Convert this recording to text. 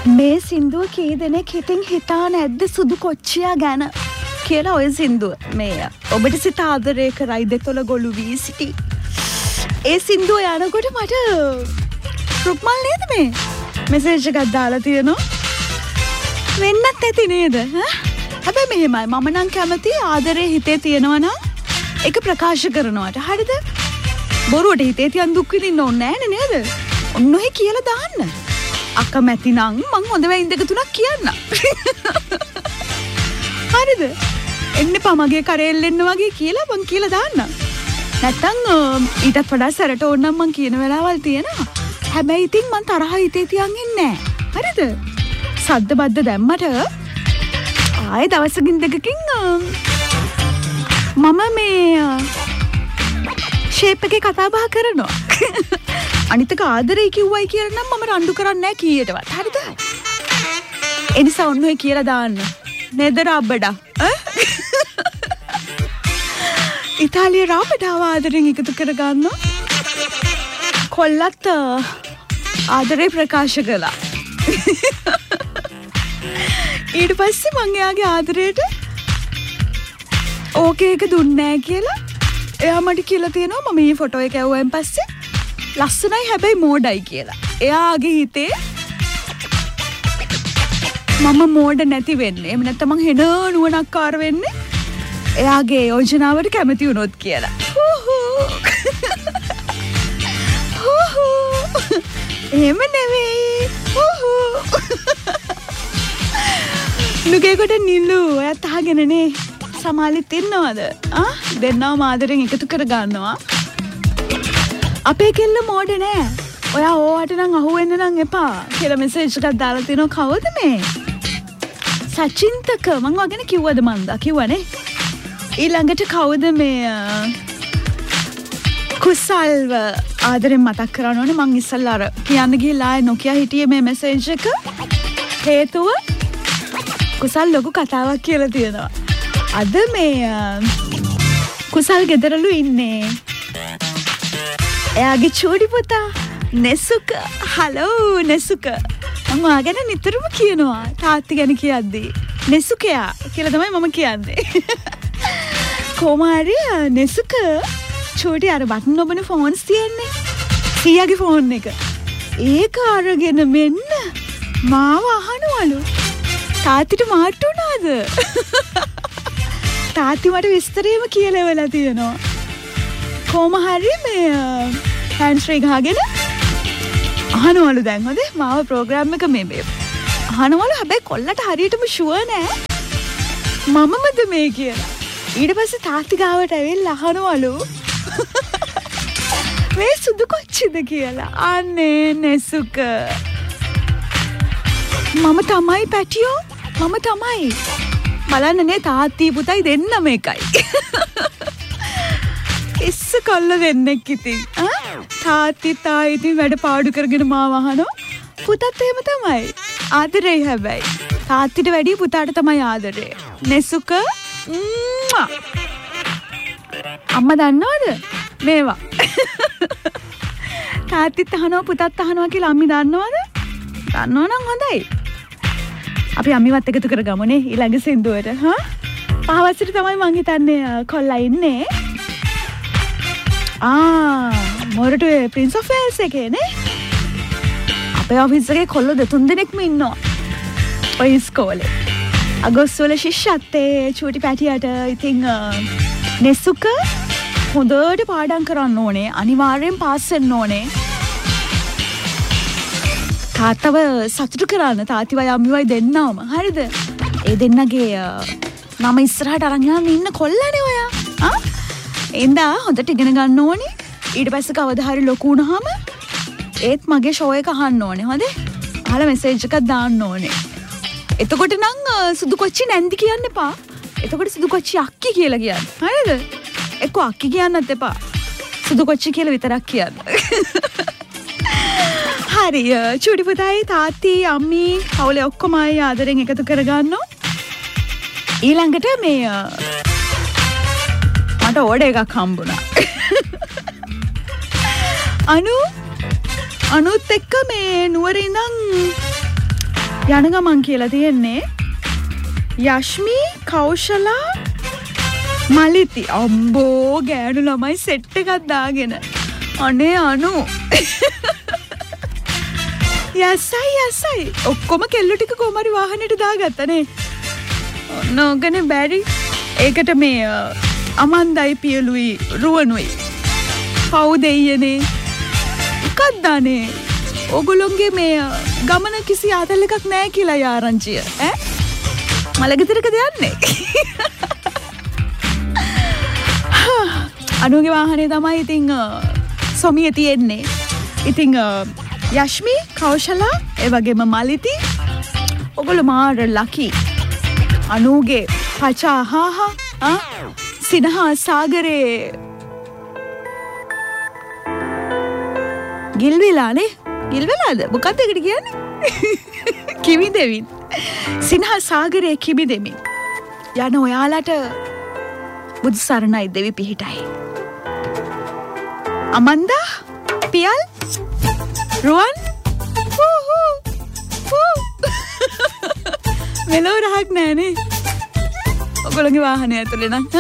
මේ සින්දුව කී දෙනෙක් හිතින් හිතා නැද්ද සුදු කොච්චියා ගැන කියලා ඔය සින්දුව මේ ඔබට සිත ආදරය කරයි දෙතොල ගොළු වී සිටි. ඒ සින්දුව යනකොට මට රුක්මල් නේද මේ මෙසේජ් එකක් දාලා තියෙනවා. වෙන්නත් ඇති නේද? හැබැයි මෙහෙමයි මම නම් කැමති ආදරේ හිතේ තියෙනවා නම් ඒක ප්‍රකාශ කරනවට. හරිද? බොරුවට හිතේ තියන් දුක් විඳින්න ඕනේ නෑනේ නේද? ඔන්න ඔය කියලා දාන්න. අකමැති නම් මං හොඳ වෙයින් දෙක තුනක් කියන්න. හරිද? එන්න එපා මගේ කරේල් එන්න වගේ කියලා මං කියලා දාන්න. නැත්තම් ඊටත් වඩා සැරට ඕනනම් මං කියන වෙලාවල් තියෙනවා. හැබැයි ඉතින් මං තරහ හිතේ තියන් ඉන්නේ නෑ. හරිද? සද්ද බද්ද දැම්මට ආයේ දවසකින් දෙකකින් මම මේ ෂේප් එකේ කතා බහ කරනවා. අනිතක ආදරේ කිව්වයි කියලා නම් මම රණ්ඩු කරන්නේ නැහැ කීයටවත්. හරිද? ඒ නිසා ඔන්න ඔය කියලා දාන්න. නේද රබඩා? ඉතාලියේ රබඩාව ආදරෙන් එකතු කරගන්නවා. කොල්ලත් ආදරේ ප්‍රකාශ කළා. ඊට පස්සේ මං එයාගේ ආදරේට ඕකේ එක දුන්නේ නැහැ කියලා එයා මට කියලා තියෙනවා. මම මේ ෆොටෝ එක ඇව්වෙන් පස්සේ ලස්සනයි හැබැයි මෝඩයි කියලා. එයාගේ හිතේ මම මෝඩ නැති වෙන්නේ. එහෙම නැත්නම් මං හෙන නුවණක්කාර වෙන්නේ එයාගේ යෝජනාවට කැමති වුණොත් කියලා. එහෙම නෙවෙයි. නුගේකොට නිලු ඔයත් අහගෙනනේ සමාලිත් ඉන්නවද? දෙන්නවම ආදරෙන් එකතු කර ගන්නවා. අපේ කෙල්ල මෝඩ නෑ. ඔයා ඕවට නම් අහුවෙන්න නම් එපා කියලා මෙසේජ් එකක් දාලා තිනවා. කවුද මේ? සචින්තක මං වගෙන කිව්වද මන්දා? කිව්වනේ. ඊළඟට කවුද මේ කුසල්ව ආදරෙන් මතක් කරන්න ඕනේ. මං ඉස්සල්ලා අර කියන්න ගිහලා ආයේ නොකිය හිටියේ මේ මෙසේජ් එක. හේතුව කුසල් ලොකු කතාවක් කියලා තියෙනවා. අද මේ කුසල් ගෙදරලු ඉන්නේ. එයාගේ චූටි පුතා නෙසුක. හලෝ නෙසුක. මම ආගෙන නිතරම කියනවා තාත්ති ගැන කියද්දී නෙසුකයා කියලා තමයි මම කියන්නේ. කොමාරි නෙසුක චූටි අර බටන් ඔබන ෆෝන්ස් තියෙන්නේ. සීයාගේ ෆෝන් එක. ඒක අරගෙන මෙන්න මාව අහනවලු. තාත්තිට මාට්ටු වුණාද? තාත්ති මට විස්තරේම කියලා වෙලා තියෙනවා. කොහොම හරි මේ හෑන්ඩ් ෆ්‍රී ගහගෙන අහනවලු දැන් හොඳ මාව ප්‍රෝග්‍රෑම් එක මේ අහනවලු. හැබැයි කොල්ලට හරියටම ෂුවර් නෑ මමමද මේ කියලා. ඊට පස්සේ තාත්ති ගාවට ඇවිල්ලා අහනවලු මේ සුදු කොච්චිද කියලා. අනේ නෙසුක මම තමයි පැටියෝ මම තමයි. බලන්නනේ තාත්ති පුතයි දෙන්නම එකයි. ඉස්ස කොල්ල දෙන්නෙක් ඉතින්. තාත්ති තායි ඉතින් වැඩ පාඩු කරගෙන මාව අහනවා. පුතත් එහෙම තමයි. ආදරේ හැබැයි. තාත්තිට වැඩිය පුතාට තමයි ආදරේ. නෙසුක අම්මා දන්නවද මේවා? තාත්තිත් අහනවා පුතත් අහනවා කියලා අම්මි දන්නවද? දන්නවනම් හොඳයි. අපි අම්මිවත් එකතු කරගමුනේ ඊළඟ සින්දුවට. පහවසට තමයි මං හිතන්නේ කොල්ලා ඉන්නේ. මොරටුවේ ප්‍රින්ස් ඔෆ් වේල්ස් එකේ නේ. අපේ ඔෆිස් එකේ කොල්ලෝ දෙතුන් දෙනෙක්ම ඉන්නවා. ඔය ඉස්කෝලේ. අගෝස්තු වල ශිෂ්‍යත්වයේ චූටි පැටියට ඉතින් නෙසුක හොඳට පාඩම් කරන්න ඕනේ. අනිවාර්යෙන් පාස් වෙන්න ඕනේ. තාත්තව සතුටු කරන්න තාත්තිවයි අම්මිවයි දෙන්නවම. හරිද? ඒ දෙන්නගේ නම ඉස්සරහට අරන් යන්න ඉන්න කොල්ලනේ ඔයා. එන්දා හොඳට ඉගෙන ගන්න ඕනේ. ඊට පස්සේ කවදා හරි ලොකු වුණාම ඒත් මගේ ෂෝ එක අහන්න ඕනේ. හොඳේ? අහලා මෙසේජ් එකක් දාන්න ඕනේ. එතකොට නම් සුදු කොච්චි නැන්දි කියන්න එපා. එතකොට සුදු කොච්චි අක්කි කියලා කියන්න. හරිද? එක්ක අක්කි කියන්නත් එපා. සුදු කොච්චි කියලා විතරක් කියන්න. හරි චූටි පුතයි තාත්ති අම්මි පවුලේ ඔක්කොම අය ආදරෙන් එකතු කරගන්නවා. ඊළඟට මේ මට ඕඩර් එකක් හම්බුණා. අනුත් එක්ක මේ නුවර ඉඳන් යන ගමන් කියලා තියෙන්නේ යශ්මි කෞශලා මලිති අම්බෝ ගෑනු ළමයි සෙට් එකක් දාගෙන අනේ අනු යසයි ඔක්කොම කෙල්ල ටික කොහමරි වාහනේට දාගත්තනේ නෝගනේ බැරි ඒකට මේ අමන්දයි පියලුයි රුවනුයි පව් දෙයියනේ කද්දානේ ඔගොල්ලොන්ගේ මේ ගමන කිසි ආතල් එකක් නැහැ කියලා ආරංචිය ඈ මලගෙදරකද යන්නේ අනුගේ වාහනේ තමයි ඉතින් සොමිය තියෙන්නේ ඉතින් යශ්මි කෞශලා ඒ වගේම මලිති ඔගොල්ලෝ මාර ලකි අනුගේ පචා හා සිනහා සාගරේ ගිල්විලානේ ගිල්වෙලාද මොකක්ද ඒකට කියන්නේ කිමි දෙමින් සිනහා සාගරේ කිමි දෙමින් යන ඔයාලට බුදු සරණයි දෙවි පිහිටයි අමන්දා පියල් රුවන් මෙලෝ රහක් නෑනේ ඔගොල්ලෝගේ වාහනේ ඇතුලේ නම්